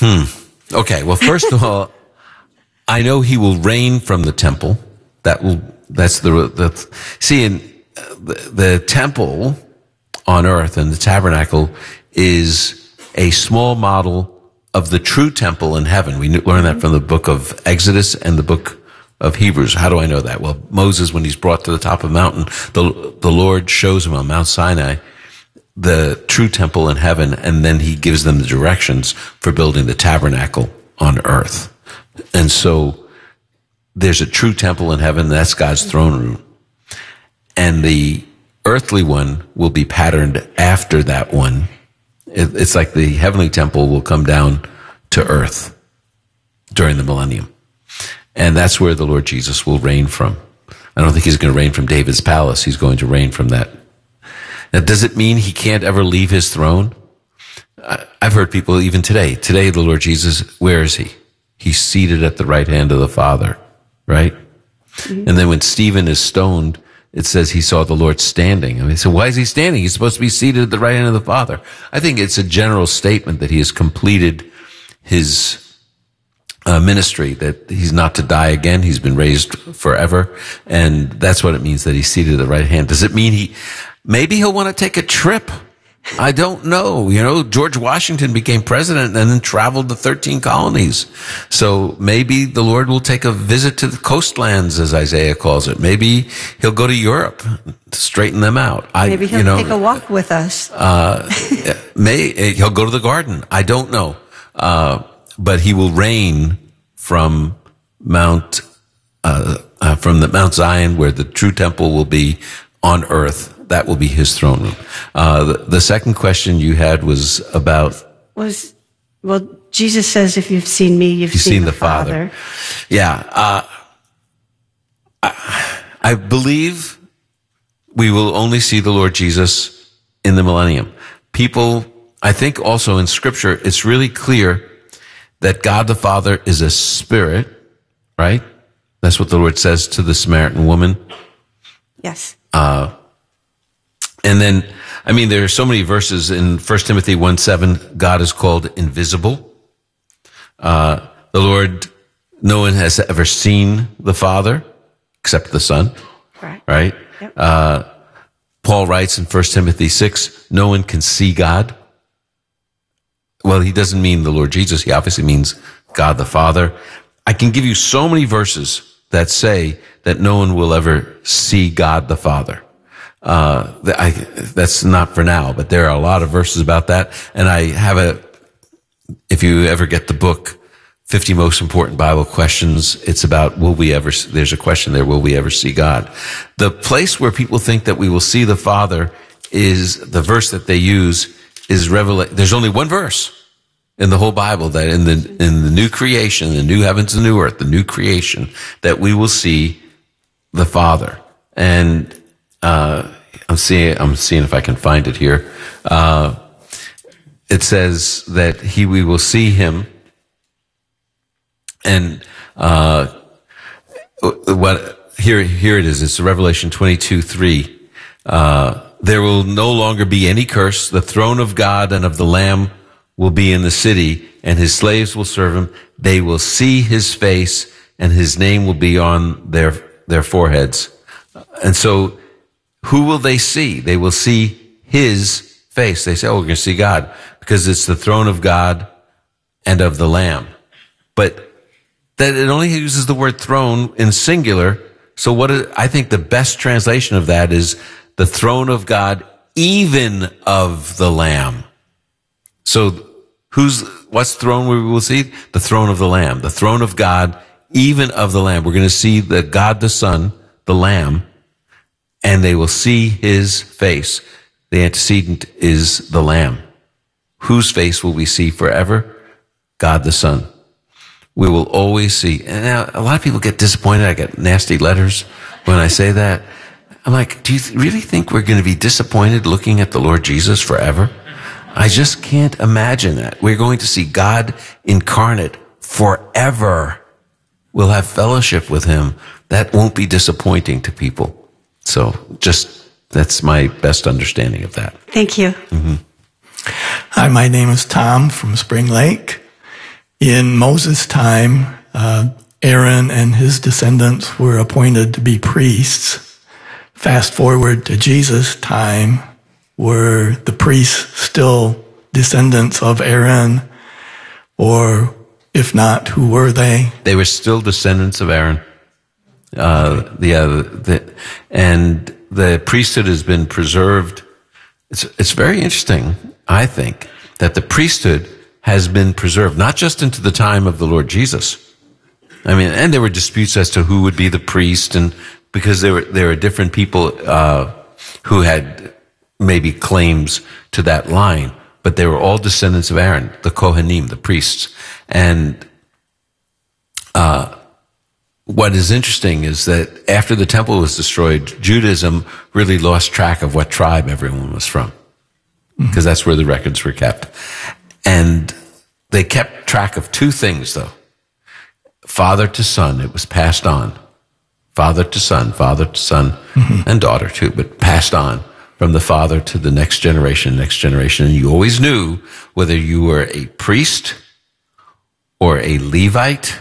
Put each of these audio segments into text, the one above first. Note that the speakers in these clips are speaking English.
Okay, well, first of all, I know he will reign from the temple. That's the temple on earth and the tabernacle is a small model of the true temple in heaven. We learn that from the book of Exodus and the book of Hebrews. How do I know that? Well, Moses, when he's brought to the top of a mountain, the Lord shows him on Mount Sinai the true temple in heaven, and then he gives them the directions for building the tabernacle on earth. And so there's a true temple in heaven, that's God's throne room. And the earthly one will be patterned after that one. It's like the heavenly temple will come down to earth during the millennium. And that's where the Lord Jesus will reign from. I don't think he's going to reign from David's palace. He's going to reign from that. Now, does it mean he can't ever leave his throne? I've heard people even today. Today, the Lord Jesus, where is he? He's seated at the right hand of the Father, right? Mm-hmm. And then when Stephen is stoned, it says he saw the Lord standing. I mean, so why is he standing? He's supposed to be seated at the right hand of the Father. I think it's a general statement that he has completed his ministry, that he's not to die again. He's been raised forever. And that's what it means that he's seated at the right hand. Does it mean maybe he'll want to take a trip? I don't know. George Washington became president and then traveled the 13 colonies. So maybe the Lord will take a visit to the coastlands, as Isaiah calls it. Maybe he'll go to Europe to straighten them out. Maybe he'll take a walk with us. He'll go to the garden. I don't know. But he will reign from Mount Zion, where the true temple will be on earth. That will be his throne room. The second question you had was about... Jesus says, if you've seen me, you've seen the Father. Yeah. I believe we will only see the Lord Jesus in the millennium. People, I think also in Scripture, it's really clear that God the Father is a spirit, right? That's what the Lord says to the Samaritan woman. Yes. And then, there are so many verses in 1 Timothy 1:7, God is called invisible. The Lord, no one has ever seen the Father except the Son. Right? Yep. Paul writes in 1 Timothy 6, no one can see God. Well, he doesn't mean the Lord Jesus. He obviously means God the Father. I can give you so many verses that say that no one will ever see God the Father. That's not for now, but there are a lot of verses about that. And I have if you ever get the book, 50 Most Important Bible Questions, it's about, there's a question there, will we ever see God? The place where people think that we will see the Father is the verse that they use is Revelation. There's only one verse in the whole Bible that in the new creation, the new heavens and new earth, the new creation, that we will see the Father. And I'm seeing if I can find it here. It says that we will see him, and here it is. It's Revelation 22:3. There will no longer be any curse. The throne of God and of the Lamb will be in the city, and his slaves will serve him. They will see his face, and his name will be on their foreheads. And so, who will they see? They will see his face. They say, we're going to see God, because it's the throne of God and of the Lamb. But that it only uses the word throne in singular. So I think the best translation of that is the throne of God, even of the Lamb. So what's throne we will see? The throne of the Lamb. The throne of God, even of the Lamb. We're going to see the God the Son, the Lamb, and they will see his face. The antecedent is the Lamb. Whose face will we see forever? God the Son. We will always see. And now a lot of people get disappointed. I get nasty letters when I say that. I'm like, do you really think we're going to be disappointed looking at the Lord Jesus forever? I just can't imagine that. We're going to see God incarnate forever. We'll have fellowship with him. That won't be disappointing to people. So that's my best understanding of that. Thank you. Mm-hmm. Hi, my name is Tom from Spring Lake. In Moses' time, Aaron and his descendants were appointed to be priests. Fast forward to Jesus' time, were the priests still descendants of Aaron? Or if not, who were they? They were still descendants of Aaron. And the priesthood has been preserved. It's very interesting, I think, that the priesthood has been preserved, not just into the time of the Lord Jesus. I mean, and there were disputes as to who would be the priest, and because there were different people who had maybe claims to that line, but they were all descendants of Aaron, the Kohanim, the priests. And what is interesting is that after the temple was destroyed, Judaism really lost track of what tribe everyone was from, because that's where the records were kept. And they kept track of two things, though. Father to son, it was passed on. Father to son, and daughter too, but passed on from the father to the next generation. And you always knew whether you were a priest or a Levite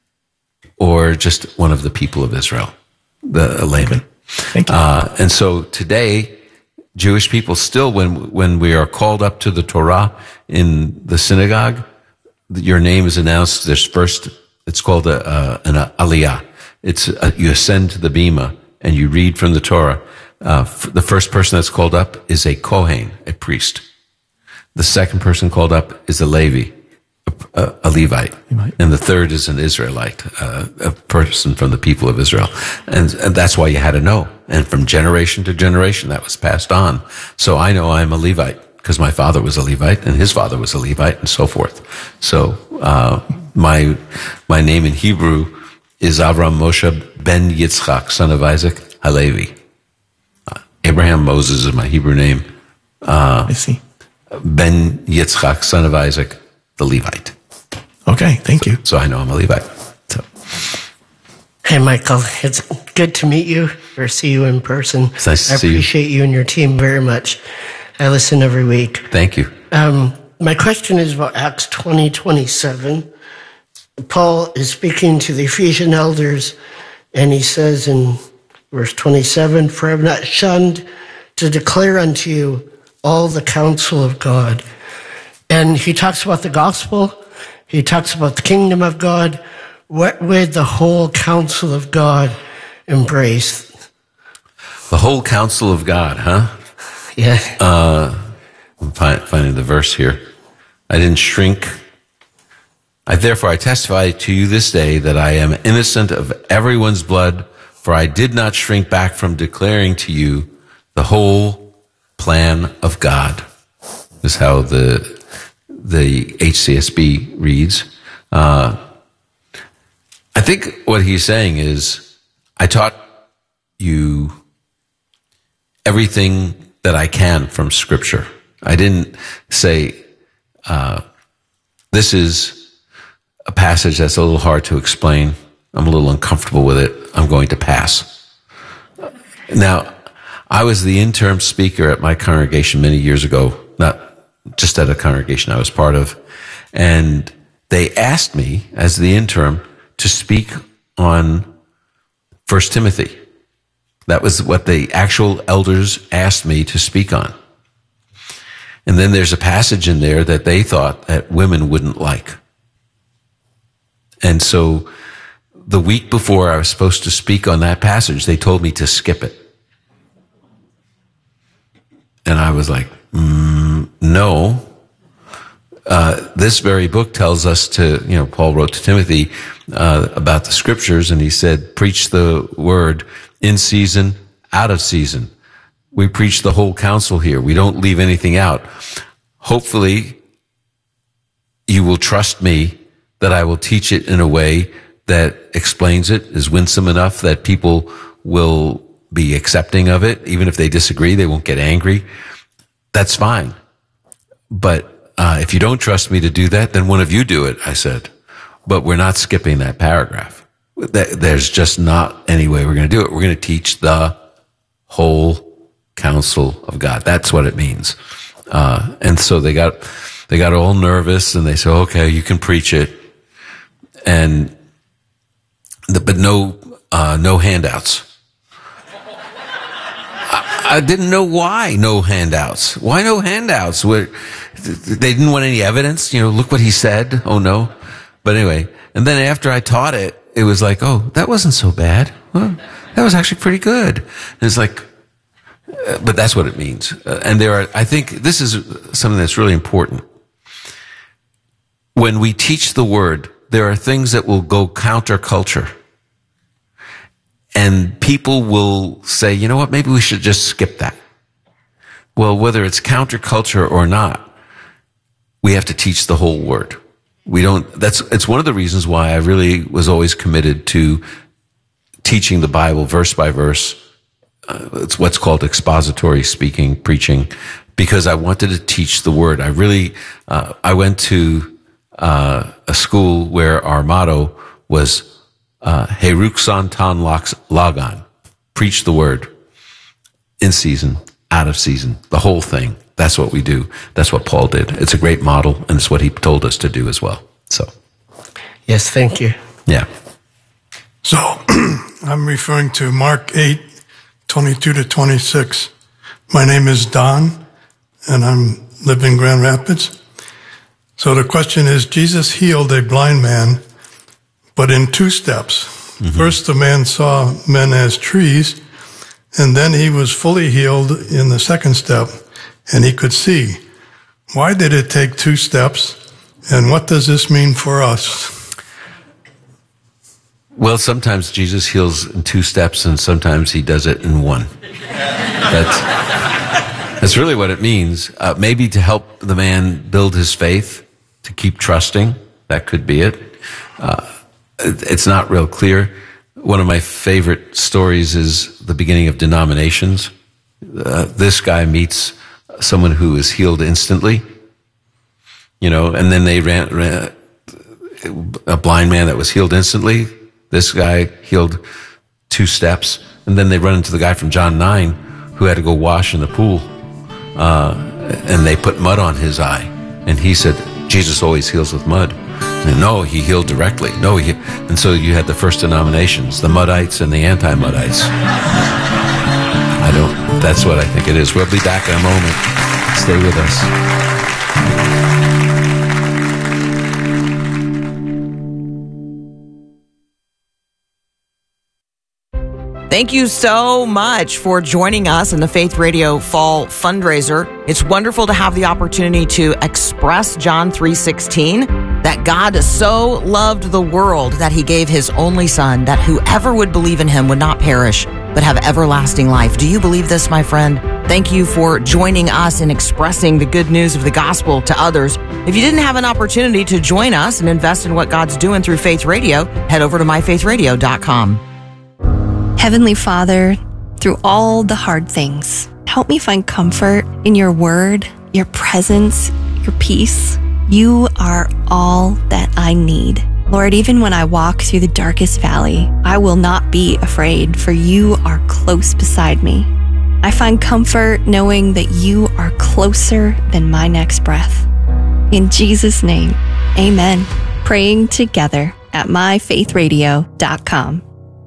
or just one of the people of Israel, the layman. Thank you. And so today, Jewish people still, when we are called up to the Torah in the synagogue, your name is announced. There's first, it's called an aliyah. You ascend to the bima and you read from the Torah. The first person that's called up is a Kohen, a priest. The second person called up is a Levi, a Levite. And the third is an Israelite, a person from the people of Israel. And that's why you had to know. And from generation to generation, that was passed on. So I know I'm a Levite because my father was a Levite and his father was a Levite and so forth. So my name in Hebrew is Avram Moshe ben Yitzchak, son of Isaac, Halevi. Abraham Moses is my Hebrew name. I see. Ben Yitzchak, son of Isaac, the Levite. Okay, thank you. So I know I'm a Levite. So. Hey, Michael, it's good to meet you or see you in person. It's nice to see you. I appreciate you and your team very much. I listen every week. Thank you. My question is about Acts 20:27. Paul is speaking to the Ephesian elders, and he says in verse 27, "For I have not shunned to declare unto you all the counsel of God." And he talks about the gospel. He talks about the kingdom of God. What would the whole counsel of God embrace? The whole counsel of God, huh? Yeah. I'm finding the verse here. I didn't shrink. Therefore I testify to you this day that I am innocent of everyone's blood, for I did not shrink back from declaring to you the whole plan of God. This is how the HCSB reads. I think what he's saying is, I taught you everything that I can from Scripture. I didn't say, this is a passage that's a little hard to explain. I'm a little uncomfortable with it. I'm going to pass. Now, I was the interim speaker at my congregation many years ago, not just at a congregation I was part of, and they asked me, as the interim, to speak on 1 Timothy. That was what the actual elders asked me to speak on. And then there's a passage in there that they thought that women wouldn't like. And so the week before I was supposed to speak on that passage, they told me to skip it. And I was like, no. This very book tells us to, Paul wrote to Timothy about the Scriptures, and he said, preach the word in season, out of season. We preach the whole counsel here. We don't leave anything out. Hopefully, you will trust me that I will teach it in a way that explains it, is winsome enough that people will be accepting of it. Even if they disagree, they won't get angry. That's fine. But if you don't trust me to do that, then one of you do it, I said. But we're not skipping that paragraph. There's just not any way we're going to do it. We're going to teach the whole counsel of God. That's what it means. And so they got all nervous, and they said, okay, you can preach it. but no handouts. I didn't know why no handouts. Why no handouts? They didn't want any evidence. Look what he said. Oh no. But anyway, and then after I taught it, it was like, oh, that wasn't so bad. Well, that was actually pretty good. And it's like, but that's what it means. And I think this is something that's really important. When we teach the word, there are things that will go counterculture. And people will say, you know what, maybe we should just skip that. Well, whether it's counterculture or not, we have to teach the whole word. It's one of the reasons why I really was always committed to teaching the Bible verse by verse. It's what's called expository speaking, preaching, because I wanted to teach the word. I went to a school where our motto was Heruksan Tan Lagan, preach the word, in season, out of season, the whole thing. That's what we do. That's what Paul did. It's a great model, and it's what he told us to do as well. So, yes, thank you. Yeah. So, I'm referring to Mark 8:22-26. My name is Don, and I live in Grand Rapids. So the question is, Jesus healed a blind man, but in 2 steps. Mm-hmm. First, the man saw men as trees, and then he was fully healed in the second step, and he could see. Why did it take 2 steps, and what does this mean for us? Well, sometimes Jesus heals in 2 steps, and sometimes he does it in 1. That's really what it means. Maybe to help the man build his faith, to keep trusting. That could be it. It's not real clear. One of my favorite stories is the beginning of denominations. This guy meets someone who is healed instantly, and then they ran a blind man that was healed instantly. This guy healed 2 steps, and then they run into the guy from John 9 who had to go wash in the pool, and they put mud on his eye, and he said, Jesus always heals with mud. And no, he healed directly. And so you had the first denominations, the Muddites and the anti-Muddites. That's what I think it is. We'll be back in a moment. Stay with us. Thank you so much for joining us in the Faith Radio Fall Fundraiser. It's wonderful to have the opportunity to express John 3:16, that God so loved the world that he gave his only son, that whoever would believe in him would not perish, but have everlasting life. Do you believe this, my friend? Thank you for joining us in expressing the good news of the gospel to others. If you didn't have an opportunity to join us and invest in what God's doing through Faith Radio, head over to myfaithradio.com. Heavenly Father, through all the hard things, help me find comfort in your word, your presence, your peace. You are all that I need. Lord, even when I walk through the darkest valley, I will not be afraid, for you are close beside me. I find comfort knowing that you are closer than my next breath. In Jesus' name, amen. Praying together at myfaithradio.com.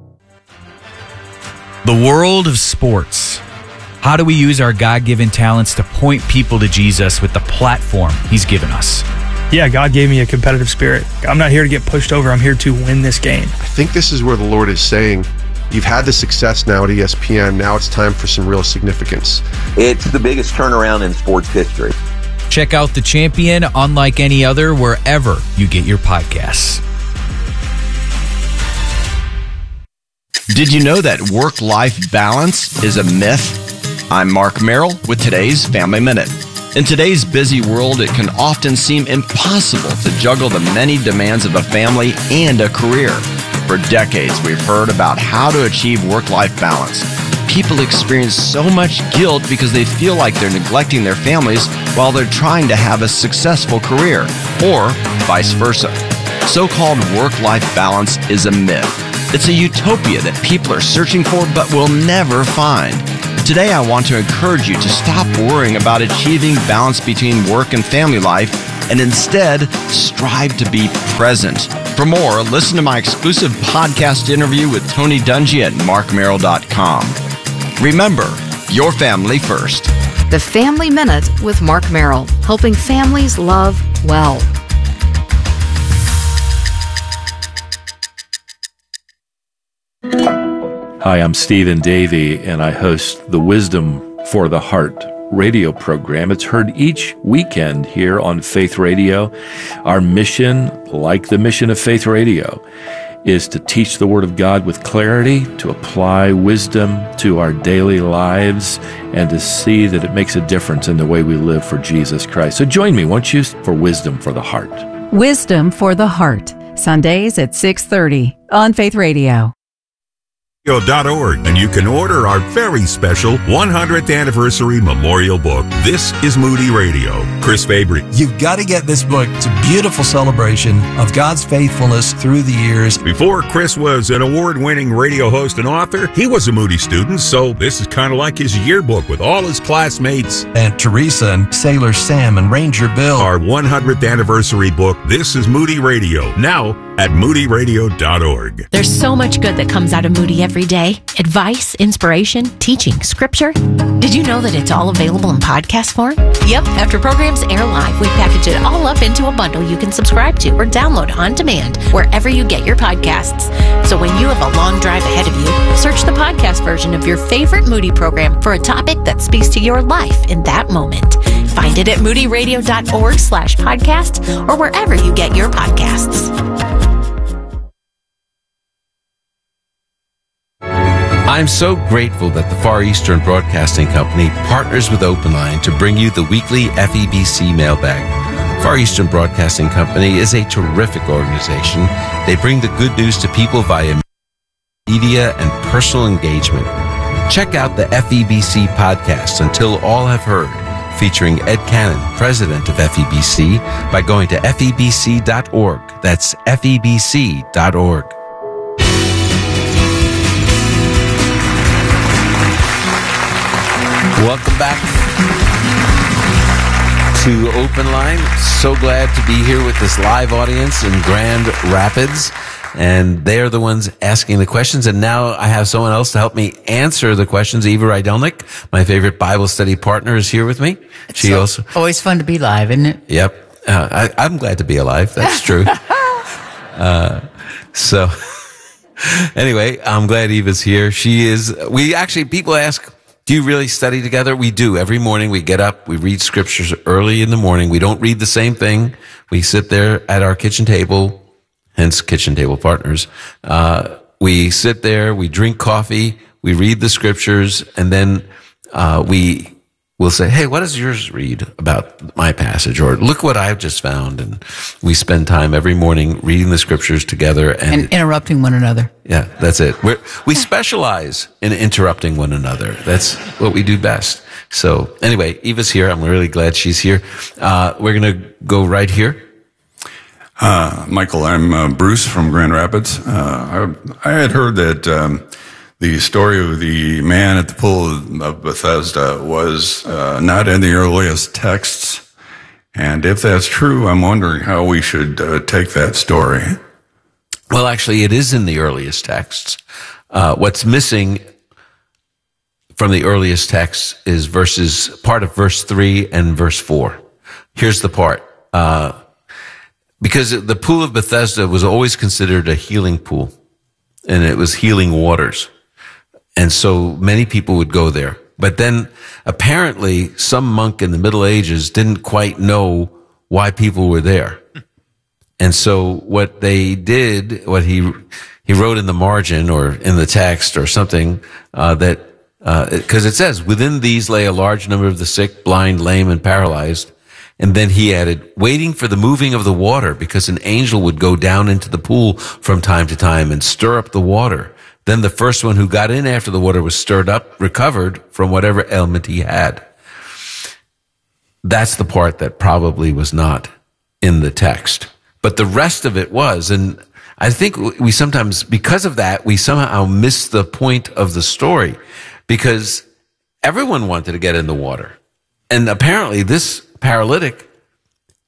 The world of sports. How do we use our God-given talents to point people to Jesus with the platform he's given us? Yeah, God gave me a competitive spirit. I'm not here to get pushed over. I'm here to win this game. I think this is where the Lord is saying, you've had the success now at ESPN. Now it's time for some real significance. It's the biggest turnaround in sports history. Check out The Champion, unlike any other, wherever you get your podcasts. Did you know that work-life balance is a myth? I'm Mark Merrill with today's Family Minute. In today's busy world, it can often seem impossible to juggle the many demands of a family and a career. For decades, we've heard about how to achieve work-life balance. People experience so much guilt because they feel like they're neglecting their families while they're trying to have a successful career, or vice versa. So-called work-life balance is a myth. It's a utopia that people are searching for but will never find. Today, I want to encourage you to stop worrying about achieving balance between work and family life and instead strive to be present. For more, listen to my exclusive podcast interview with Tony Dungy at markmerrill.com. Remember, your family first. The Family Minute with Mark Merrill, helping families love well. Hi, I'm Stephen Davey, and I host the Wisdom for the Heart radio program. It's heard each weekend here on Faith Radio. Our mission, like the mission of Faith Radio, is to teach the Word of God with clarity, to apply wisdom to our daily lives, and to see that it makes a difference in the way we live for Jesus Christ. So join me, won't you, for Wisdom for the Heart. Wisdom for the Heart, Sundays at 6:30 on Faith Radio. .org, and you can order our very special 100th anniversary memorial book. This is Moody Radio. Chris Fabry. You've got to get this book. It's a beautiful celebration of God's faithfulness through the years. Before Chris was an award-winning radio host and author, he was a Moody student, so this is kind of like his yearbook with all his classmates. Aunt Teresa and Sailor Sam and Ranger Bill. Our 100th anniversary book, This is Moody Radio, now at moodyradio.org. There's so much good that comes out of Moody every day. Advice, inspiration, teaching, scripture. Did you know that it's all available in podcast form? Yep, after programs air live, we package it all up into a bundle you can subscribe to or download on demand wherever you get your podcasts. So when you have a long drive ahead of you, search the podcast version of your favorite Moody program for a topic that speaks to your life in that moment. Find it at moodyradio.org/podcast or wherever you get your podcasts. I'm so grateful that the Far Eastern Broadcasting Company partners with Open Line to bring you the weekly FEBC mailbag. Far Eastern Broadcasting Company is a terrific organization. They bring the good news to people via media and personal engagement. Check out the FEBC podcast, Until All Have Heard, featuring Ed Cannon, president of FEBC, by going to febc.org. That's febc.org. Welcome back to Open Line. So glad to be here with this live audience in Grand Rapids. And they are the ones asking the questions. And now I have someone else to help me answer the questions. Eva Rydelnik, my favorite Bible study partner, is here with me. It's also always fun to be live, isn't it? Yep. I'm glad to be alive. That's true. So anyway, I'm glad Eva's here. People ask, do you really study together? We do. Every morning we get up, we read scriptures early in the morning. We don't read the same thing. We sit there at our kitchen table, hence kitchen table partners. We sit there, we drink coffee, we read the scriptures, and then we'll say, hey, what does yours read about my passage? Or look what I've just found. And we spend time every morning reading the scriptures together. And interrupting one another. Yeah, that's it. We specialize in interrupting one another. That's what we do best. So anyway, Eva's here. I'm really glad she's here. We're going to go right here. Michael, I'm Bruce from Grand Rapids. I had heard that the story of the man at the pool of Bethesda was not in the earliest texts. And if that's true, I'm wondering how we should take that story. Well, actually, it is in the earliest texts. What's missing from the earliest texts is part of verse 3 and verse 4. Here's the part. Because the pool of Bethesda was always considered a healing pool, and it was healing waters. And so many people would go there. But then apparently some monk in the Middle Ages didn't quite know why people were there. And so what they did, what he wrote in the margin or in the text or something, because it says, within these lay a large number of the sick, blind, lame, and paralyzed. And then he added, waiting for the moving of the water, because an angel would go down into the pool from time to time and stir up the water. Then the first one who got in after the water was stirred up, recovered from whatever ailment he had. That's the part that probably was not in the text. But the rest of it was. And I think we sometimes, because of that, we somehow miss the point of the story. Because everyone wanted to get in the water. And apparently this paralytic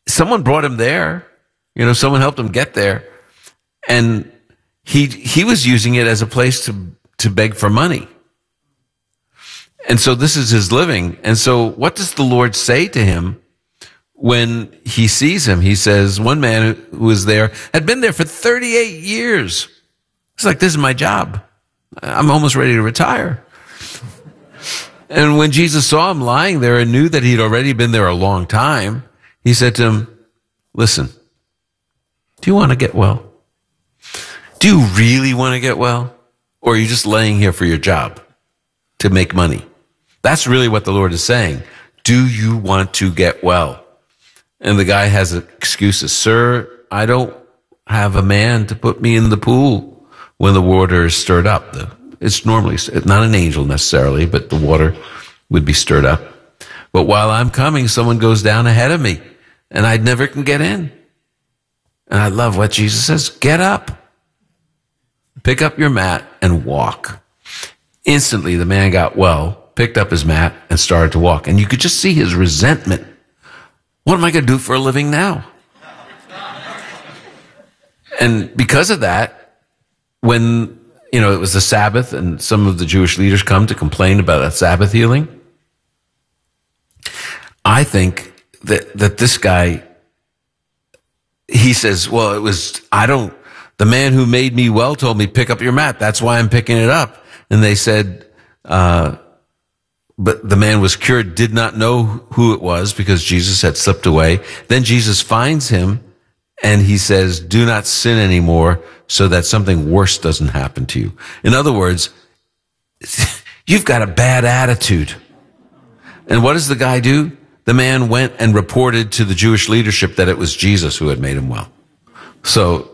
someone brought him there. Someone helped him get there. And he was using it as a place to beg for money. And so this is his living. And so what does the Lord say to him when he sees him? He says, one man who was there had been there for 38 years. It's like, this is my job. I'm almost ready to retire. And when Jesus saw him lying there and knew that he'd already been there a long time, he said to him, listen, do you want to get well? Do you really want to get well? Or are you just laying here for your job to make money? That's really what the Lord is saying. Do you want to get well? And the guy has excuses. Sir, I don't have a man to put me in the pool when the water is stirred up. It's normally not an angel necessarily, but the water would be stirred up. But while I'm coming, someone goes down ahead of me, and I never can get in. And I love what Jesus says. Get up, pick up your mat, and walk. Instantly, the man got well, picked up his mat, and started to walk. And you could just see his resentment. What am I going to do for a living now? And because of that, when it was the Sabbath and some of the Jewish leaders come to complain about that Sabbath healing, I think that this guy, he says, well, the man who made me well told me, pick up your mat. That's why I'm picking it up. And they said, but the man was cured, did not know who it was because Jesus had slipped away. Then Jesus finds him and he says, do not sin anymore so that something worse doesn't happen to you. In other words, you've got a bad attitude. And what does the guy do? The man went and reported to the Jewish leadership that it was Jesus who had made him well. So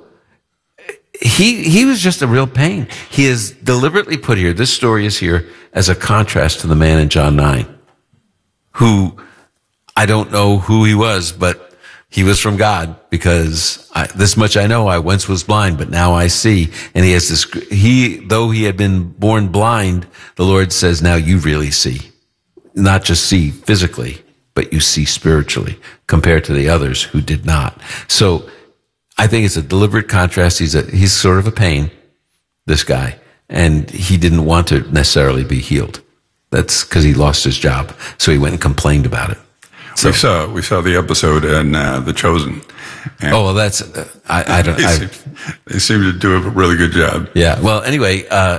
he was just a real pain. He is deliberately put here. This story is here as a contrast to the man in John 9, who I don't know who he was, but he was from God, because this much I know, I once was blind, but now I see. And he has this, though he had been born blind, the Lord says, now you really see. Not just see physically, but you see spiritually, compared to the others who did not. So I think it's a deliberate contrast. He's sort of a pain, this guy, and he didn't want to necessarily be healed. That's because he lost his job. So he went and complained about it. So, we saw the episode in The Chosen. And that's I don't. They seem to do a really good job. Yeah. Well, anyway,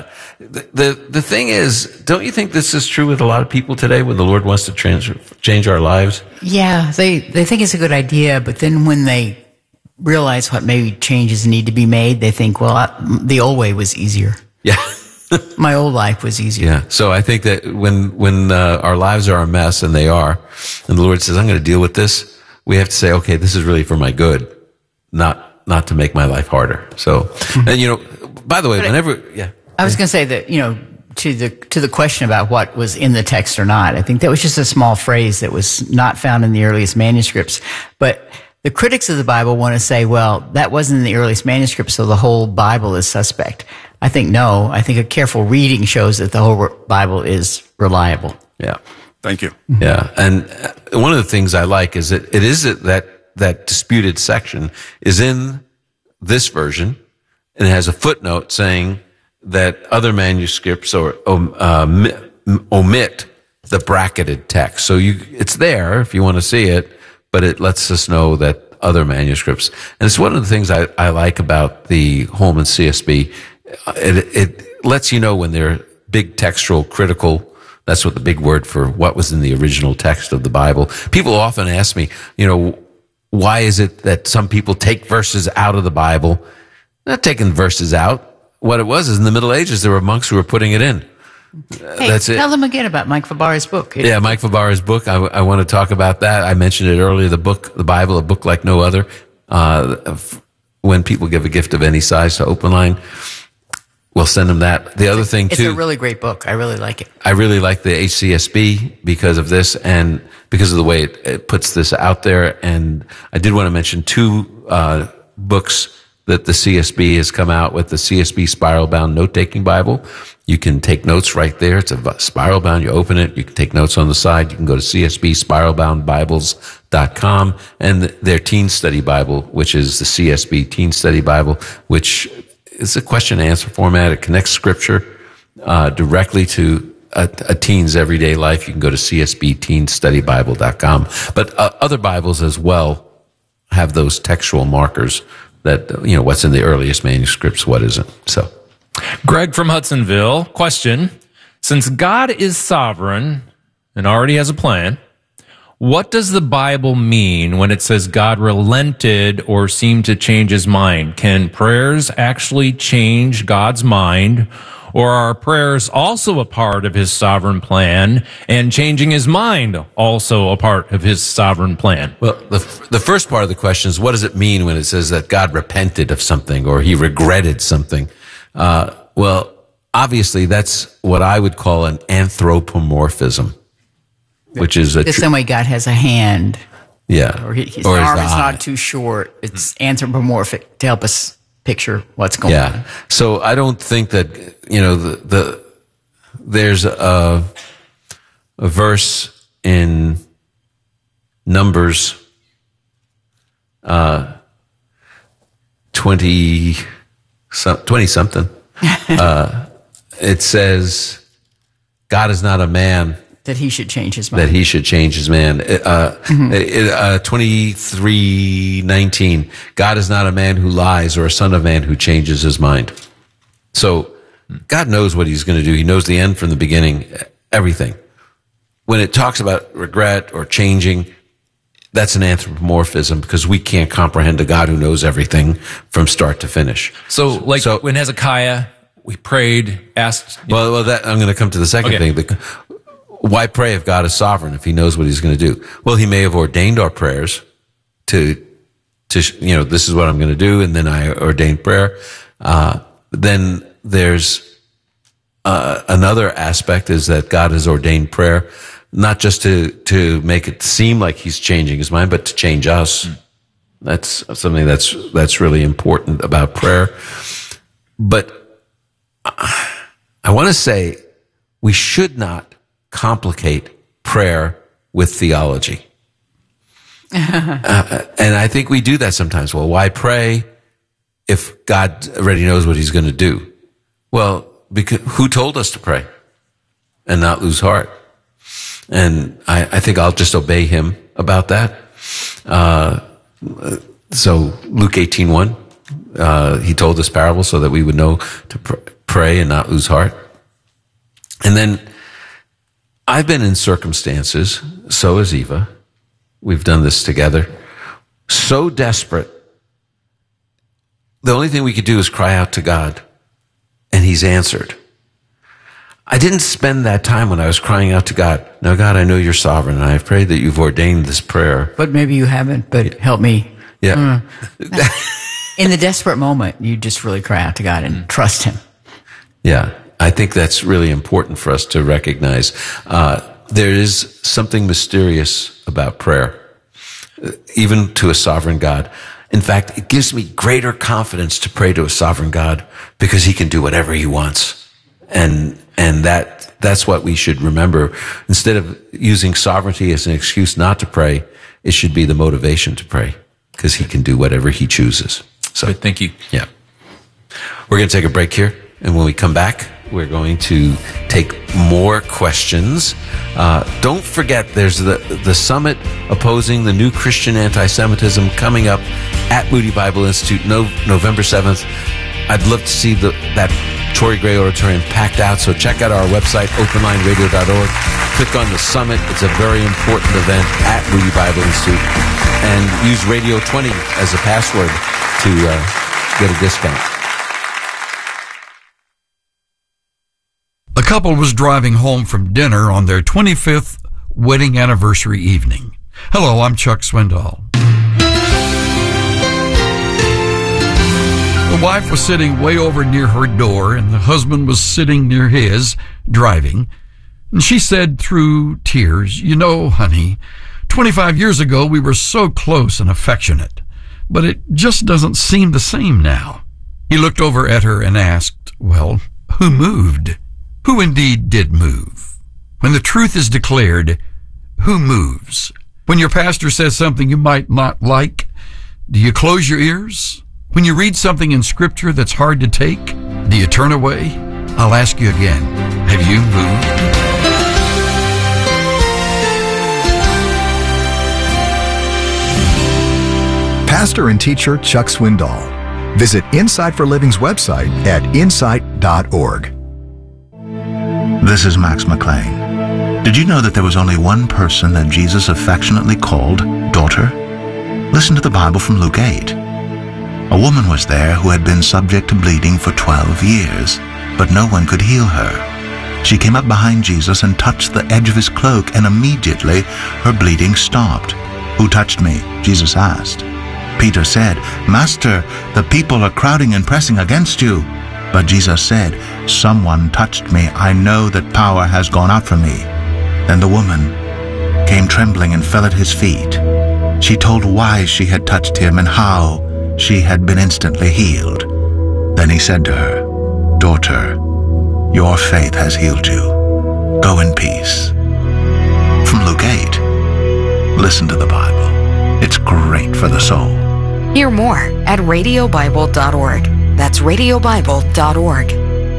the thing is, don't you think this is true with a lot of people today when the Lord wants to change our lives? Yeah, they think it's a good idea, but then when they realize what maybe changes need to be made, they think, well, the old way was easier. Yeah. My old life was easier. Yeah. So I think that when our lives are a mess, and they are, and the Lord says, I'm going to deal with this, we have to say, okay, this is really for my good, not to make my life harder. So, and by the way, I was going to say that, to the question about what was in the text or not, I think that was just a small phrase that was not found in the earliest manuscripts. But the critics of the Bible want to say, well, that wasn't in the earliest manuscript, so the whole Bible is suspect. I think no. I think a careful reading shows that the whole Bible is reliable. Yeah. Thank you. Yeah. And one of the things I like is that that disputed section is in this version, and it has a footnote saying that other manuscripts omit the bracketed text. So it's there if you want to see it, but it lets us know that other manuscripts. And it's one of the things I like about the Holman CSB. It lets you know when they're big textual critical. That's what the big word for what was in the original text of the Bible. People often ask me, why is it that some people take verses out of the Bible? They're not taking verses out. What it was is in the Middle Ages, there were monks who were putting it in. That's it. Tell them again about Mike Fabara's book. Yeah, Mike Fabara's book. I want to talk about that. I mentioned it earlier, the Bible, a book like no other. When people give a gift of any size to Open Line, we'll send them that. The other thing, too. It's a really great book. I really like it. I really like the HCSB because of this and because of the way it puts this out there. And I did want to mention two books that the CSB has come out with, the CSB Spiral Bound Note-Taking Bible You can take notes right there. It's a spiral bound. You open it. You can take notes on the side. You can go to CSB spiralboundbibles.com and their Teen Study Bible, which is the CSB Teen Study Bible, which is a question and answer format. It connects scripture directly to a teen's everyday life. You can go to CSBteenstudybible.com. But other Bibles as well have those textual markers that, what's in the earliest manuscripts, what isn't. So, Greg from Hudsonville, question. Since God is sovereign and already has a plan, what does the Bible mean when it says God relented or seemed to change his mind? Can prayers actually change God's mind? Or are prayers also a part of his sovereign plan, and changing his mind also a part of his sovereign plan? Well, the first part of the question is, what does it mean when it says that God repented of something or he regretted something? Well, obviously that's what I would call an anthropomorphism, which is the same way God has a hand. Yeah. Or his arm is not too short. It's anthropomorphic to help us picture what's going on. So I don't think that, there's a verse in Numbers 20-something. It says, God is not a man that he should change his mind. 23:19. God is not a man who lies or a son of man who changes his mind. So God knows what he's going to do. He knows the end from the beginning, everything. When it talks about regret or changing, that's an anthropomorphism because we can't comprehend a God who knows everything from start to finish. So when Hezekiah, we prayed, asked. Well, that I'm going to come to the second thing. Why pray if God is sovereign, if he knows what he's going to do? Well, he may have ordained our prayers to this is what I'm going to do, and then I ordained prayer. Then there's another aspect is that God has ordained prayer, not just to make it seem like he's changing his mind, but to change us. That's something that's really important about prayer. But I want to say we should not complicate prayer with theology. And I think we do that sometimes. Well, why pray if God already knows what he's going to do? Well, because who told us to pray and not lose heart? And I think I'll just obey him about that. So Luke 18:1, he told this parable so that we would know to pray and not lose heart. And then I've been in circumstances, so has Eva. We've done this together. So desperate. The only thing we could do is cry out to God, and he's answered. I didn't spend that time when I was crying out to God. Now, God, I know you're sovereign, and I pray that you've ordained this prayer. But maybe you haven't, but help me. Yeah. In the desperate moment, you just really cry out to God and trust him. Yeah. I think that's really important for us to recognize. There is something mysterious about prayer, even to a sovereign God. In fact, it gives me greater confidence to pray to a sovereign God because he can do whatever he wants. And that's what we should remember. Instead of using sovereignty as an excuse not to pray, it should be the motivation to pray because he can do whatever he chooses. So good, thank you. Yeah. We're going to take a break here. And when we come back, we're going to take more questions. Don't forget, there's the summit opposing the new Christian anti-Semitism coming up at Moody Bible Institute, November 7th. I'd love to see that Torrey Gray Auditorium packed out. So check out our website, openlineradio.org. Click on the summit. It's a very important event at Moody Bible Institute. And use Radio 20 as a password to get a discount. A couple was driving home from dinner on their 25th wedding anniversary evening. Hello, I'm Chuck Swindoll. The wife was sitting way over near her door, and the husband was sitting near his, driving. And she said through tears, "You know, honey, 25 years ago we were so close and affectionate, but it just doesn't seem the same now." He looked over at her and asked, "Well, who moved?" who indeed did move? When the truth is declared, who moves? When your pastor says something you might not like, do you close your ears? When you read something in Scripture that's hard to take, do you turn away? I'll ask you again, have you moved? Pastor and teacher Chuck Swindoll. Visit Insight for Living's website at insight.org. This is Max McLean. Did you know that there was only one person that Jesus affectionately called daughter? Listen to the Bible from Luke 8. A woman was there who had been subject to bleeding for 12 years, but no one could heal her. She came up behind Jesus and touched the edge of his cloak, and immediately her bleeding stopped. Who touched me? Jesus asked. Peter said, Master, the people are crowding and pressing against you. But Jesus said, Someone touched me. I know that power has gone out from me. Then the woman came trembling and fell at his feet. She told why she had touched him and how she had been instantly healed. Then he said to her, Daughter, your faith has healed you. Go in peace. From Luke 8. Listen to the Bible. It's great for the soul. Hear more at radiobible.org. That's radiobible.org.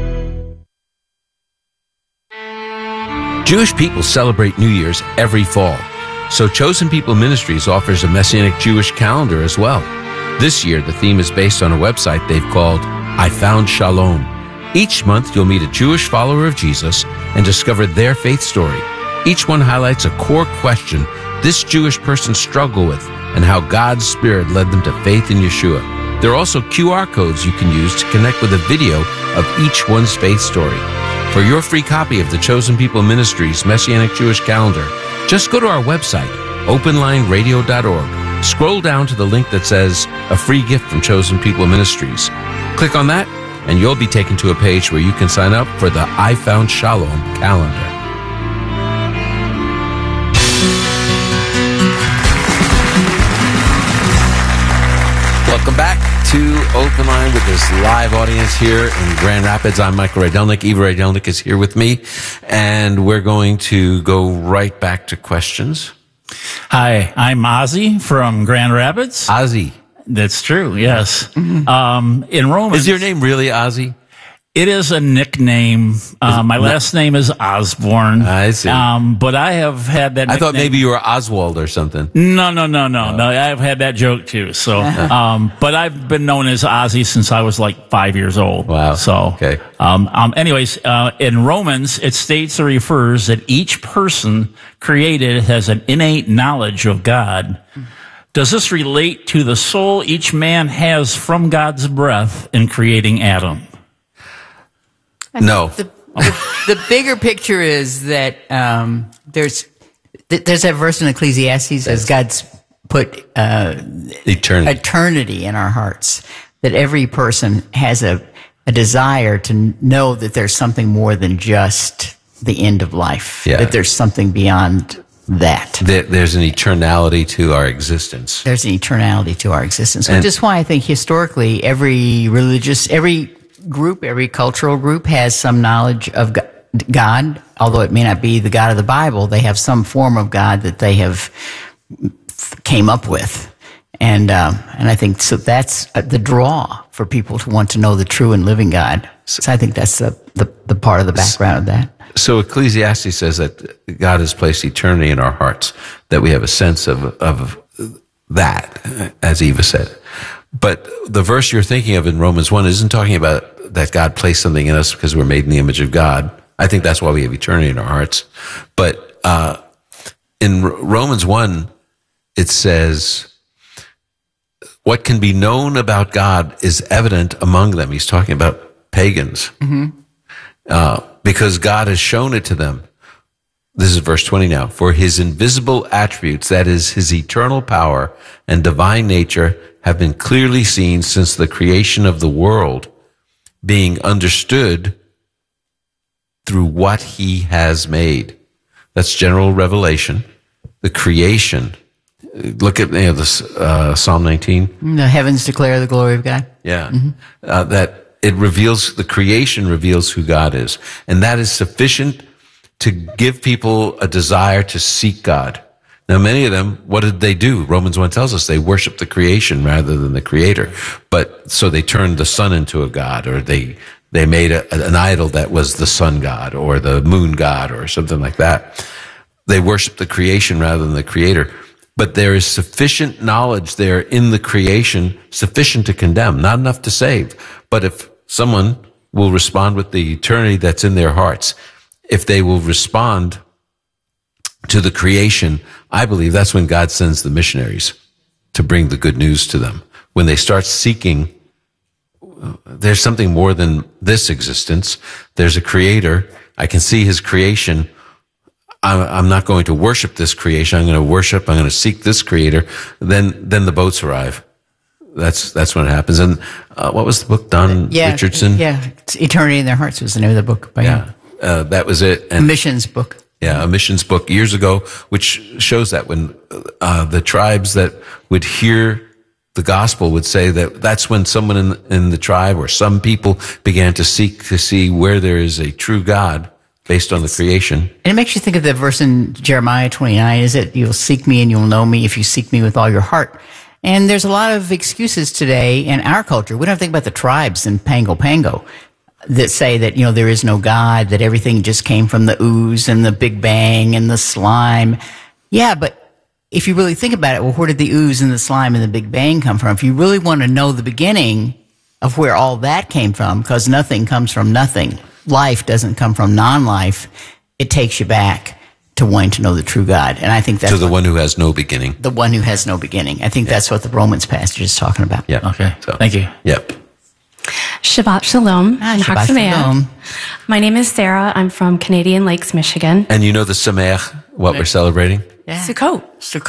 Jewish people celebrate New Year's every fall, so Chosen People Ministries offers a Messianic Jewish calendar as well. This year, the theme is based on a website they've called I Found Shalom. Each month, you'll meet a Jewish follower of Jesus and discover their faith story. Each one highlights a core question this Jewish person struggled with and how God's Spirit led them to faith in Yeshua. There are also QR codes you can use to connect with a video of each one's faith story. For your free copy of the Chosen People Ministries Messianic Jewish Calendar, just go to our website, openlineradio.org. Scroll down to the link that says a free gift from Chosen People Ministries. Click on that, and you'll be taken to a page where you can sign up for the I Found Shalom calendar. Welcome back to Open Line with this live audience here in Grand Rapids. I'm Michael Rydelnik. Eva Rydelnik is here with me, and we're going to go right back to questions. Hi, I'm Ozzy from Grand Rapids. Ozzy. That's true, yes. Mm-hmm. In Romans... Is your name really Ozzy? It is a nickname. My last name is Osborne. I see. But I have had that nickname. I thought maybe you were Oswald or something. No. I've had that joke too. So, but I've been known as Ozzy since I was like 5 years old. Wow. So, okay. Anyways, in Romans, it states or refers that each person created has an innate knowledge of God. Does this relate to the soul each man has from God's breath in creating Adam? No. The bigger picture is that there's that verse in Ecclesiastes as God's put eternity in our hearts, that every person has a desire to know that there's something more than just the end of life, that there's something beyond that. There's an eternality to our existence. There's an eternality to our existence, which is why I think historically every group, every cultural group has some knowledge of God, although it may not be the God of the Bible. They have some form of God that they have came up with. And I think so that's the draw for people to want to know the true and living God. So I think that's the part of the background of that. So Ecclesiastes says that God has placed eternity in our hearts, that we have a sense of that, as Eva said. But the verse you're thinking of in Romans 1 isn't talking about that God placed something in us because we're made in the image of God. I think that's why we have eternity in our hearts. But in Romans 1, it says, what can be known about God is evident among them. He's talking about pagans. Mm-hmm. Because God has shown it to them. This is verse 20 now. For his invisible attributes, that is his eternal power and divine nature, have been clearly seen since the creation of the world, being understood through what he has made. That's general revelation. The creation. Look at this Psalm 19. The heavens declare the glory of God. Yeah. Mm-hmm. That it reveals, the creation reveals who God is. And that is sufficient to give people a desire to seek God. Now, many of them, what did they do? Romans 1 tells us they worship the creation rather than the creator. But so they turned the sun into a god, or they made an idol that was the sun god or the moon god or something like that. They worship the creation rather than the creator. But there is sufficient knowledge there in the creation, sufficient to condemn, not enough to save. But if someone will respond with the eternity that's in their hearts, if they will respond to the creation, I believe that's when God sends the missionaries to bring the good news to them. When they start seeking, there's something more than this existence. There's a creator. I can see his creation. I'm not going to worship this creation. I'm going to seek this creator. Then the boats arrive. That's when it happens. And what was the book, Don Richardson? Yeah, Eternity in Their Hearts was the name of the book by him. That was it. And missions book. Yeah, a missions book years ago, which shows that when the tribes that would hear the gospel would say that's when someone in the tribe or some people began to seek to see where there is a true God based on the creation. And it makes you think of the verse in Jeremiah 29, is it, you'll seek me and you'll know me if you seek me with all your heart. And there's a lot of excuses today in our culture. We don't think about the tribes in Pango that say that, there is no God, that everything just came from the ooze and the Big Bang and the slime. Yeah, but if you really think about it, well, where did the ooze and the slime and the Big Bang come from? If you really want to know the beginning of where all that came from, because nothing comes from nothing, life doesn't come from non-life, it takes you back to wanting to know the true God. And I think that's to the one who has no beginning. The one who has no beginning. I think that's what the Romans passage is talking about. Yeah. Okay. So, thank you. Yep. Shabbat Shalom. Shabbat Shalom. My name is Sarah. I'm from Canadian Lakes, Michigan. And you know the Sameach, what we're celebrating? Yeah. Sukkot.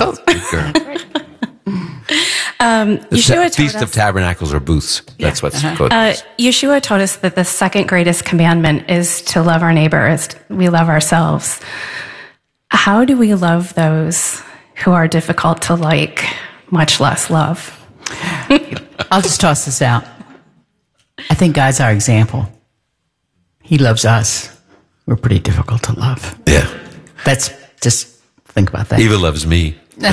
The Feast of Tabernacles or booths. That's what Sukkot is. Yeshua told us that the second greatest commandment is to love our neighbor as we love ourselves. How do we love those who are difficult to like, much less love? I'll just toss this out. I think God's our example. He loves us. We're pretty difficult to love. Yeah. That's just think about that. Eva loves me.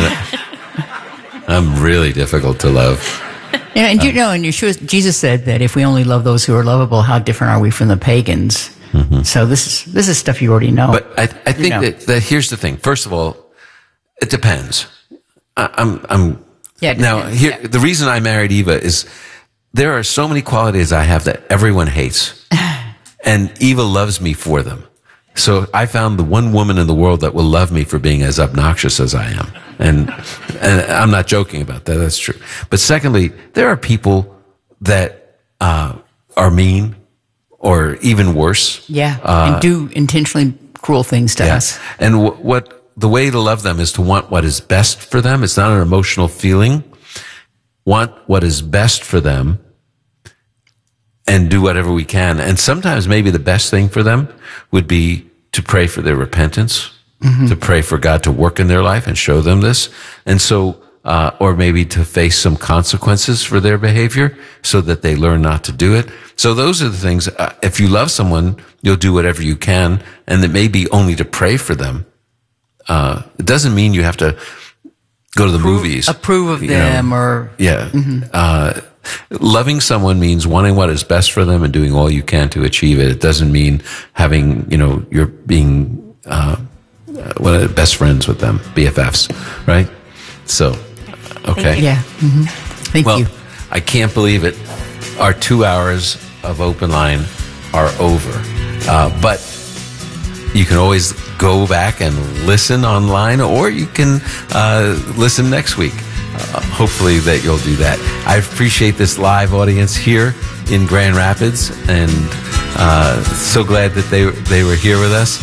I'm really difficult to love. And Jesus said that if we only love those who are lovable, how different are we from the pagans? Mm-hmm. So this is stuff you already know. But I think that here's the thing. First of all, it depends. The reason I married Eva is there are so many qualities I have that everyone hates. And Eva loves me for them. So I found the one woman in the world that will love me for being as obnoxious as I am. And I'm not joking about that. That's true. But secondly, there are people that are mean or even worse. Yeah. And do intentionally cruel things to us. And the way to love them is to want what is best for them. It's not an emotional feeling. Want what is best for them and do whatever we can. And sometimes maybe the best thing for them would be to pray for their repentance, to pray for God to work in their life and show them this. And so, or maybe to face some consequences for their behavior so that they learn not to do it. So those are the things. If you love someone, you'll do whatever you can. And it may be only to pray for them. It doesn't mean you have to go to the movies. Approve of them or... Yeah. Mm-hmm. Loving someone means wanting what is best for them and doing all you can to achieve it. It doesn't mean having, you're being one of the best friends with them, BFFs, right? So, okay. Yeah. Mm-hmm. Thank you. I can't believe it. Our 2 hours of Open Line are over. But you can always go back and listen online, or you can listen next week. Hopefully that you'll do that. I appreciate this live audience here in Grand Rapids, and so glad that they were here with us.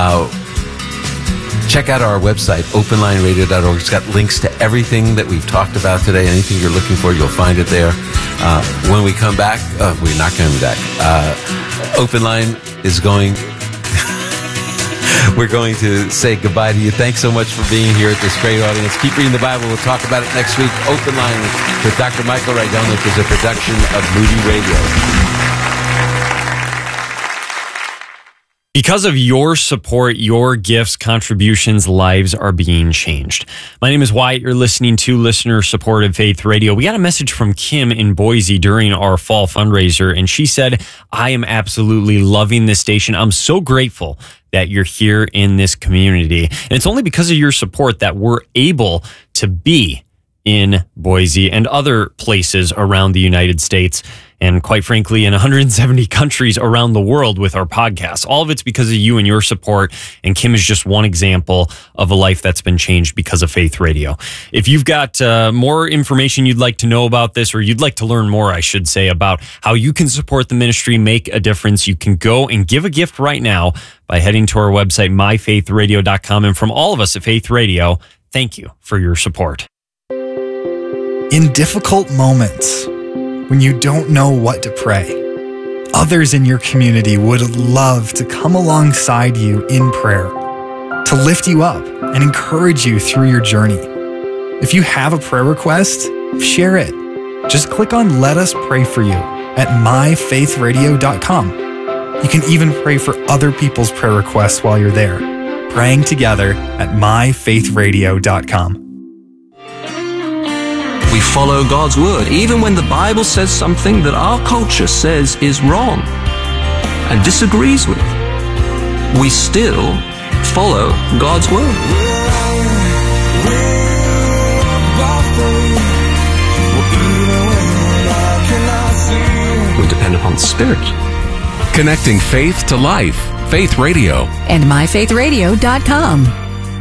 Check out our website, openlineradio.org. It's got links to everything that we've talked about today. Anything you're looking for, you'll find it there. When we come back, we're not coming back. Open Line is going... We're going to say goodbye to you. Thanks so much for being here at this great audience. Keep reading the Bible. We'll talk about it next week. Open Line with Dr. Michael Rydelnik is a production of Moody Radio. Because of your support, your gifts, contributions, lives are being changed. My name is Wyatt. You're listening to listener-supported Faith Radio. We got a message from Kim in Boise during our fall fundraiser, and she said, I am absolutely loving this station. I'm so grateful that you're here in this community. And it's only because of your support that we're able to be in Boise and other places around the United States, and quite frankly, in 170 countries around the world with our podcast. All of it's because of you and your support, and Kim is just one example of a life that's been changed because of Faith Radio. If you've got more information you'd like to know about this, or you'd like to learn more, I should say, about how you can support the ministry, make a difference, you can go and give a gift right now by heading to our website, myfaithradio.com. And from all of us at Faith Radio, thank you for your support. In difficult moments, when you don't know what to pray, others in your community would love to come alongside you in prayer, to lift you up and encourage you through your journey. If you have a prayer request, share it. Just click on Let Us Pray For You at myfaithradio.com. You can even pray for other people's prayer requests while you're there, praying together at myfaithradio.com. We follow God's word, even when the Bible says something that our culture says is wrong and disagrees with. We still follow God's word. We depend upon the Spirit. Connecting faith to life. Faith Radio. And myfaithradio.com.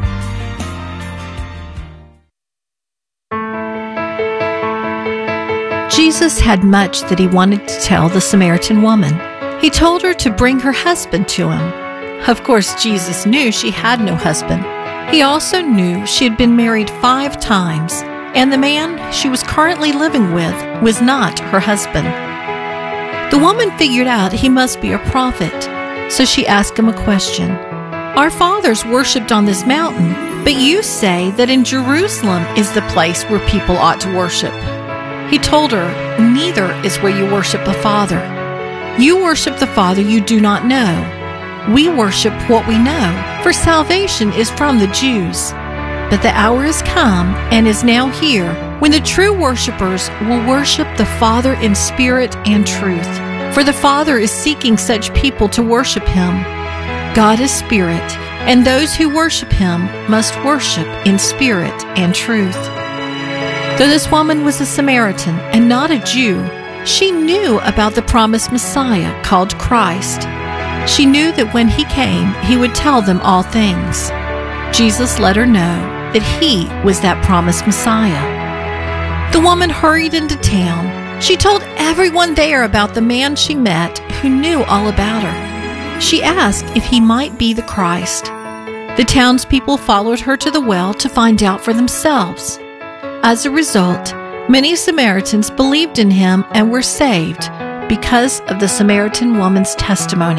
Jesus had much that he wanted to tell the Samaritan woman. He told her to bring her husband to him. Of course, Jesus knew she had no husband. He also knew she had been married 5 times, and the man she was currently living with was not her husband. The woman figured out he must be a prophet, so she asked him a question. Our fathers worshipped on this mountain, but you say that in Jerusalem is the place where people ought to worship. He told her, neither is where you worship the Father. You worship the Father you do not know. We worship what we know, for salvation is from the Jews. But the hour is come, and is now here, when the true worshipers will worship the Father in spirit and truth. For the Father is seeking such people to worship Him. God is spirit, and those who worship Him must worship in spirit and truth. Though this woman was a Samaritan and not a Jew, she knew about the promised Messiah called Christ. She knew that when He came, He would tell them all things. Jesus let her know that He was that promised Messiah. The woman hurried into town. She told everyone there about the man she met who knew all about her. She asked if he might be the Christ. The townspeople followed her to the well to find out for themselves. As a result, many Samaritans believed in Him and were saved because of the Samaritan woman's testimony.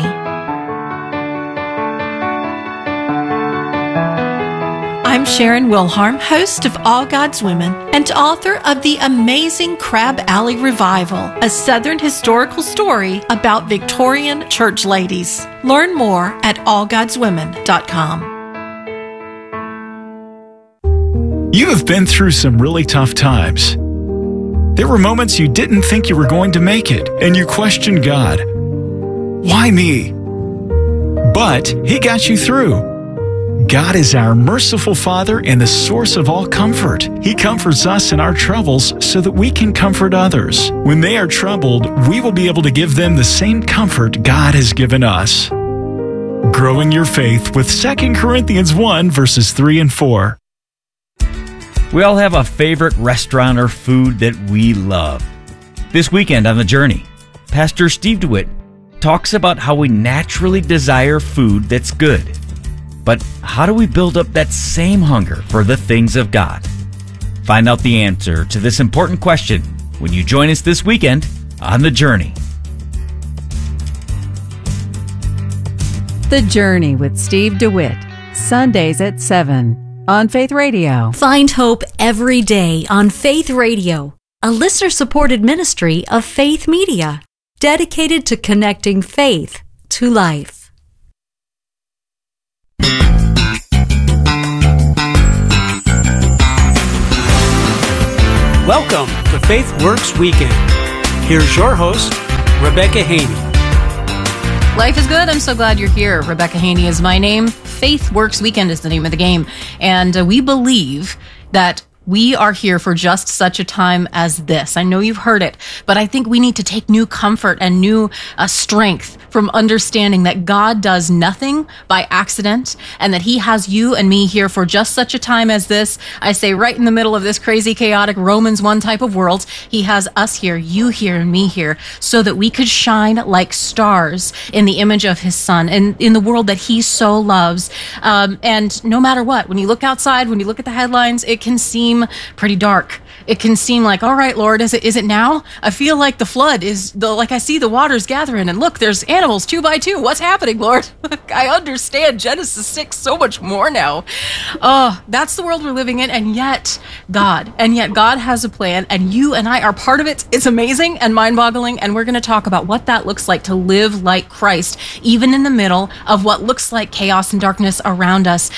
I'm Sharon Wilharm, host of All God's Women and author of The Amazing Crab Alley Revival, a Southern historical story about Victorian church ladies. Learn more at allgodswomen.com. You have been through some really tough times. There were moments you didn't think you were going to make it, and you questioned God. Why me? But He got you through. God is our merciful Father and the source of all comfort. He comforts us in our troubles so that we can comfort others. When they are troubled, we will be able to give them the same comfort God has given us. Growing your faith with 2 Corinthians 1 verses 3 and 4. We all have a favorite restaurant or food that we love. This weekend on The Journey, Pastor Steve DeWitt talks about how we naturally desire food that's good. But how do we build up that same hunger for the things of God? Find out the answer to this important question when you join us this weekend on The Journey. The Journey with Steve DeWitt, Sundays at 7 on Faith Radio. Find hope every day on Faith Radio, a listener-supported ministry of Faith Media, dedicated to connecting faith to life. Welcome to Faith Works Weekend. Here's your host, Rebecca Haney. Life is good. I'm so glad you're here. Rebecca Haney is my name. Faith Works Weekend is the name of the game. And we believe that we are here for just such a time as this. I know you've heard it, but I think we need to take new comfort and new strength from understanding that God does nothing by accident and that he has you and me here for just such a time as this. I say right in the middle of this crazy, chaotic Romans 1 type of world, he has us here, you here, and me here so that we could shine like stars in the image of his son and in the world that he so loves. And no matter what, when you look outside, when you look at the headlines, it can seem pretty dark. It can seem like, all right, Lord, is it now? I feel like the flood like I see the waters gathering and look, there's animals 2 by 2. What's happening, Lord? I understand Genesis 6 so much more now. That's the world we're living in. And yet God has a plan and you and I are part of it. It's amazing and mind-boggling. And we're going to talk about what that looks like to live like Christ, even in the middle of what looks like chaos and darkness around us.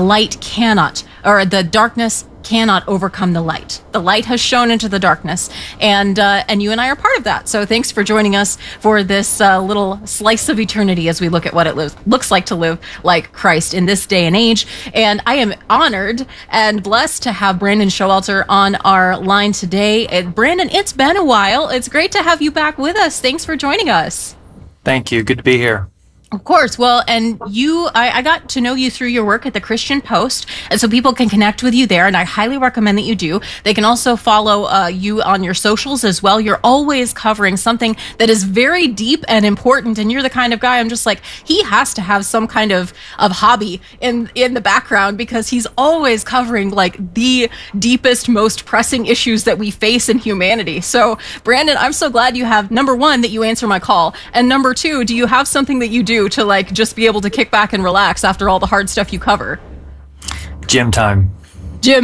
The darkness cannot overcome the light. The light has shone into the darkness, and you and I are part of that. So thanks for joining us for this little slice of eternity as we look at what it looks like to live like Christ in this day and age. And I am honored and blessed to have Brandon Showalter on our line today. Brandon, it's been a while. It's great to have you back with us. Thanks for joining us. Thank you. Good to be here. Of course. Well, and I got to know you through your work at the Christian Post, and so people can connect with you there, and I highly recommend that you do. They can also follow you on your socials as well. You're always covering something that is very deep and important, and you're the kind of guy I'm just like, he has to have some kind of hobby in the background because he's always covering like the deepest, most pressing issues that we face in humanity. So, Brandon, I'm so glad you have, number one, that you answer my call, and number two, do you have something that you do to like just be able to kick back and relax after all the hard stuff you cover? Gym time. Gym.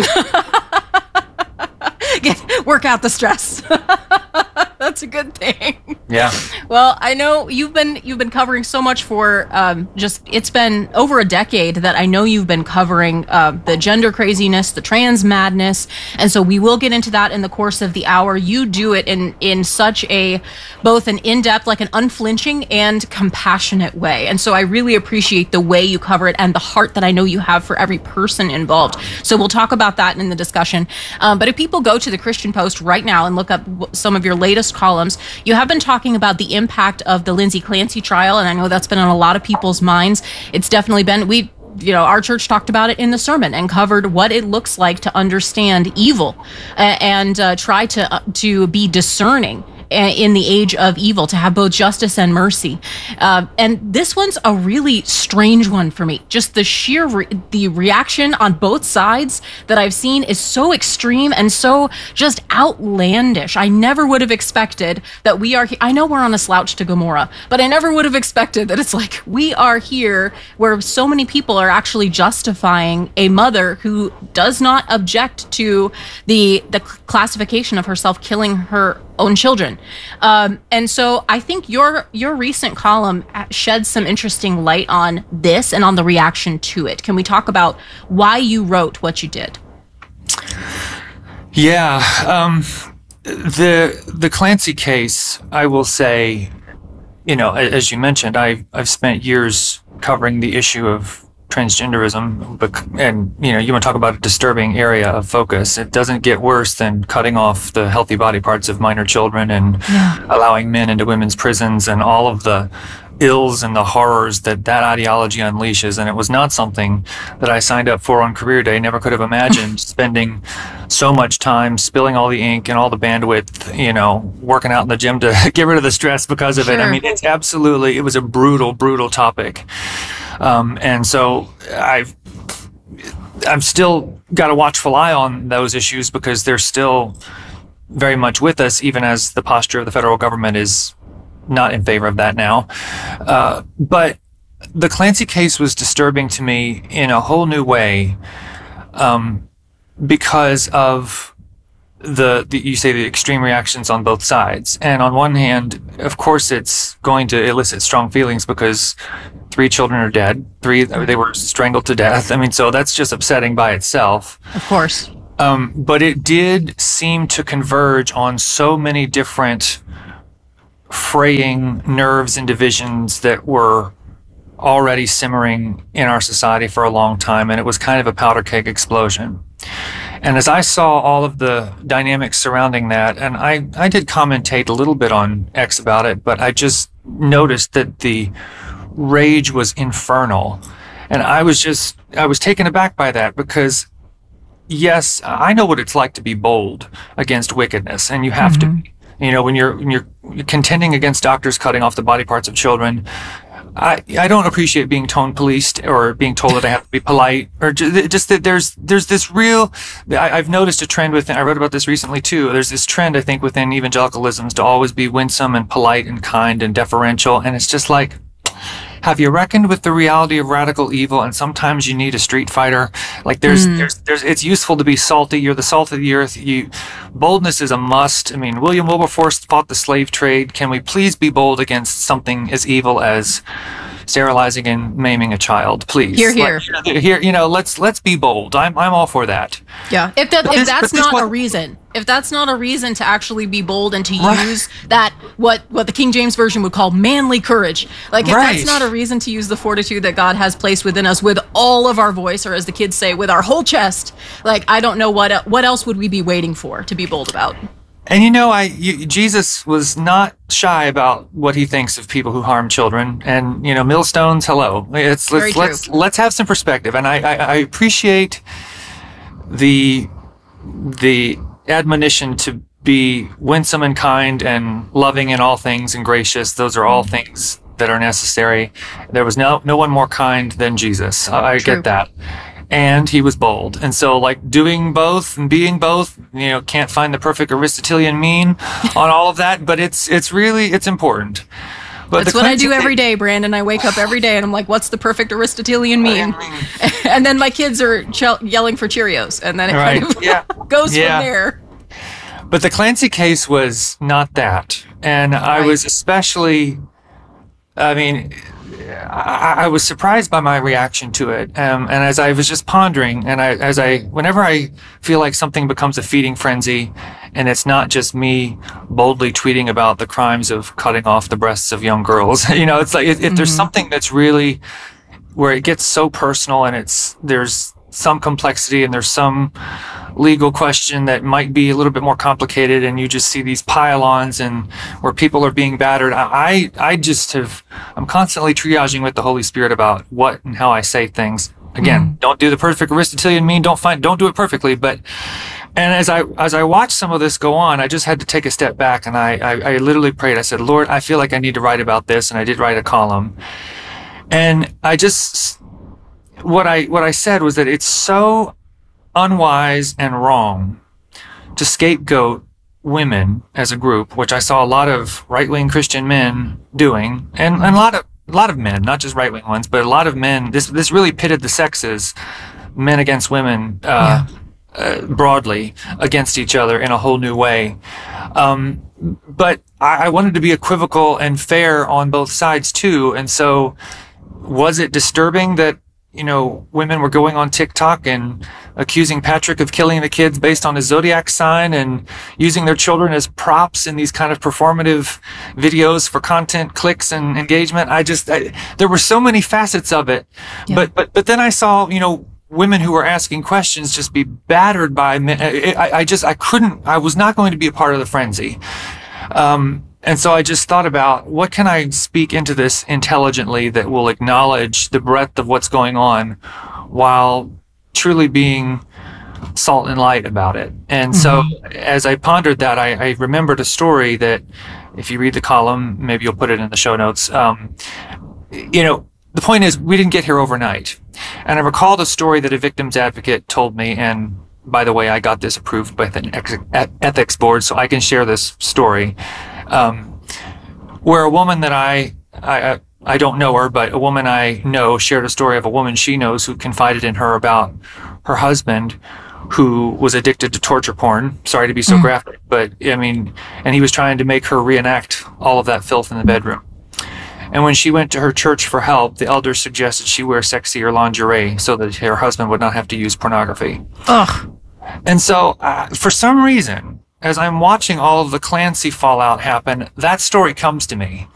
Work out the stress. That's a good thing. Yeah. Well, I know you've been covering so much for it's been over a decade that I know you've been covering the gender craziness, the trans madness, and so we will get into that in the course of the hour. You do it in such a both an in-depth, like an unflinching and compassionate way, and so I really appreciate the way you cover it and the heart that I know you have for every person involved. So we'll talk about that in the discussion. But if people go to the Christian Post right now and look up some of your latest columns, you have been talking about the impact of the Lindsay Clancy trial, and I know that's been on a lot of people's minds. It's definitely been, our church talked about it in the sermon and covered what it looks like to understand evil and try to be discerning in the age of evil, to have both justice and mercy. And this one's a really strange one for me. Just the sheer the reaction on both sides that I've seen is so extreme and so just outlandish. I never would have expected that we are I know we're on a slouch to Gomorrah, but I never would have expected that it's like we are here where so many people are actually justifying a mother who does not object to the classification of herself killing her own children. And so I think your recent column sheds some interesting light on this and on the reaction to it. Can we talk about why you wrote what you did? Yeah. The Clancy case, I will say, as you mentioned, I've spent years covering the issue of transgenderism, and you want to talk about a disturbing area of focus. It doesn't get worse than cutting off the healthy body parts of minor children and allowing men into women's prisons and all of the ills and the horrors that ideology unleashes. And it was not something that I signed up for on career day. Never could have imagined spending so much time spilling all the ink and all the bandwidth, working out in the gym to get rid of the stress because of it. I mean, it was a brutal, brutal topic. And so I've still got a watchful eye on those issues because they're still very much with us, even as the posture of the federal government is not in favor of that now. But the Clancy case was disturbing to me in a whole new way, because of the extreme reactions on both sides. And on one hand, of course, it's going to elicit strong feelings because 3 children are dead. They were strangled to death. I mean, so that's just upsetting by itself. Of course. But it did seem to converge on so many different fraying nerves and divisions that were already simmering in our society for a long time, and it was kind of a powder keg explosion. And as I saw all of the dynamics surrounding that, and I did commentate a little bit on X about it, but I just noticed that the rage was infernal. And I was taken aback by that, because yes, I know what it's like to be bold against wickedness, and you have to be. You know, when you're contending against doctors cutting off the body parts of children, I don't appreciate being tone policed or being told that I have to be polite, or just that there's this real, I've noticed a trend within, I wrote about this recently too, there's this trend I think within evangelicalisms to always be winsome and polite and kind and deferential, and it's just like, have you reckoned with the reality of radical evil? And sometimes you need a street fighter. Like there's it's useful to be salty. You're the salt of the earth. Boldness is a must. I mean, William Wilberforce fought the slave trade. Can we please be bold against something as evil as sterilizing and maiming a child? Please. Here. Here, let's be bold. I'm all for that. Yeah. If that's not a reason to actually be bold and to use that, what the King James Version would call manly courage. Like, if that's not a reason to use the fortitude that God has placed within us with all of our voice, or as the kids say, with our whole chest, like, I don't know what else would we be waiting for to be bold about. And Jesus was not shy about what he thinks of people who harm children. And millstones, hello. Let's have some perspective. And I appreciate the admonition to be winsome and kind and loving in all things and gracious. Those are all things that are necessary. There was no one more kind than Jesus. I get that. And he was bold. And so, like, doing both and being both, can't find the perfect Aristotelian mean on all of that, but it's important. But that's what I do every day, Brandon. I wake up every day and I'm like, what's the perfect Aristotelian meme? And then my kids are yelling for Cheerios, and then it kind of goes from there. But the Clancy case was not that. And I was especially, I was surprised by my reaction to it. And as I was just pondering, and whenever I feel like something becomes a feeding frenzy, and it's not just me boldly tweeting about the crimes of cutting off the breasts of young girls, it's like, if there's something that's really, where it gets so personal, and there's some complexity and there's some legal question that might be a little bit more complicated, and you just see these pile-ons and where people are being battered. I'm constantly triaging with the Holy Spirit about what and how I say things. Again, don't do the perfect Aristotelian mean, don't do it perfectly, and as I watched some of this go on, I just had to take a step back, and I literally prayed. I said, Lord, I feel like I need to write about this, and I did write a column. And what I said was that it's so unwise and wrong to scapegoat women as a group, which I saw a lot of right-wing Christian men doing, and a lot of men, not just right-wing ones, but a lot of men. This really pitted the sexes, men against women, broadly against each other in a whole new way. But I wanted to be equivocal and fair on both sides too, and so was it disturbing that women were going on TikTok and accusing Patrick of killing the kids based on his zodiac sign and using their children as props in these kind of performative videos for content, clicks, and engagement? There were so many facets of it. Yeah. But then I saw, women who were asking questions just be battered by men. I was not going to be a part of the frenzy. And so I just thought about, what can I speak into this intelligently that will acknowledge the breadth of what's going on while truly being salt and light about it. And so as I pondered that, I remembered a story that, if you read the column, maybe you'll put it in the show notes. The point is, we didn't get here overnight. And I recalled a story that a victim's advocate told me, and by the way, I got this approved by an ethics board, so I can share this story. Where a woman that I don't know her, but a woman I know shared a story of a woman she knows who confided in her about her husband, who was addicted to torture porn. Sorry to be so graphic, but and he was trying to make her reenact all of that filth in the bedroom. And when she went to her church for help, the elders suggested she wear sexier lingerie so that her husband would not have to use pornography. Ugh. And so, for some reason, as I'm watching all of the Clancy fallout happen, that story comes to me.